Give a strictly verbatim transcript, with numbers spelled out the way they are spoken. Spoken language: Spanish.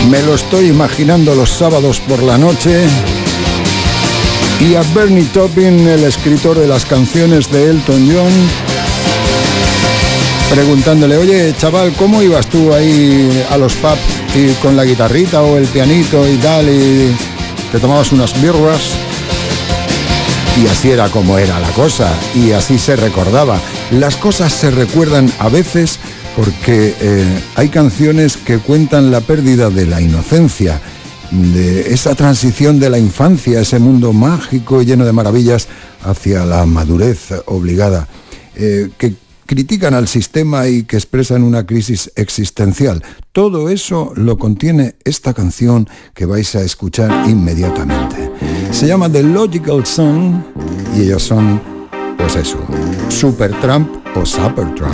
Me lo estoy imaginando los sábados por la noche. Y a Bernie Taupin, el escritor de las canciones de Elton John, preguntándole: oye, chaval, ¿cómo ibas tú ahí a los pubs y con la guitarrita o el pianito y tal, y te tomabas unas birras? Y así era como era la cosa, y así se recordaba. Las cosas se recuerdan a veces porque eh, hay canciones que cuentan la pérdida de la inocencia, de esa transición de la infancia, ese mundo mágico y lleno de maravillas, hacia la madurez obligada, eh, que critican al sistema y que expresan una crisis existencial. Todo eso lo contiene esta canción que vais a escuchar inmediatamente. Se llama The Logical Song y ellos son, pues eso, Supertramp o Supertramp.